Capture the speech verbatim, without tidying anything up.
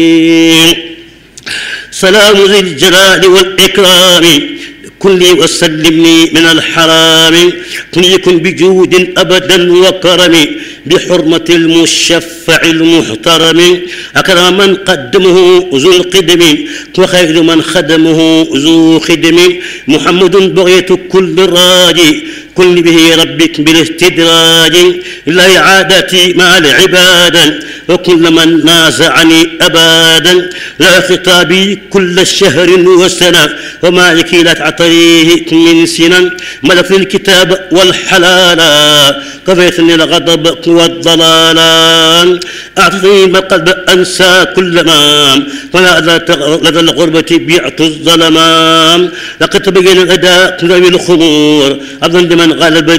سلام ذي الجلال والإكرام كلي وسلمني من الحرام كن يكن بجود أبدا وكرم بحرمة المشفع المحترم أكرم من قدمه ذو القدم وخير من خدمه ذو خدم محمد بغية كل راجي كل به ربك بالاستدراج لا إعادتي مع العبادة وكل من نازعني أبدا لا خطابي كل شهر وسنة ومالك لا تعطيه من سنة ملك الكتاب والحلال كفيتني الغضب والضلالا أعطني ما قد أنسى كل ما ولا لدى الغربة بيعت الظلمان لقد تبين الأداء ذوي الخمور أظن من غلب